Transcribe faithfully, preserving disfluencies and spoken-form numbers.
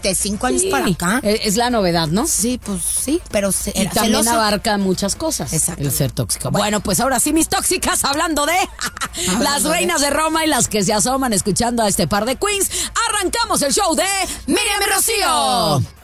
de cinco años Sí, para acá. Es la novedad, ¿no? Sí, pues sí, pero se, Y era también celoso. abarca muchas cosas. Exacto. El ser tóxico. Bueno, bueno, pues ahora sí, mis tóxicas, hablando de las reinas de Roma y las que se asoman escuchando a este par de queens, arrancamos el show de Miriam y Rocío.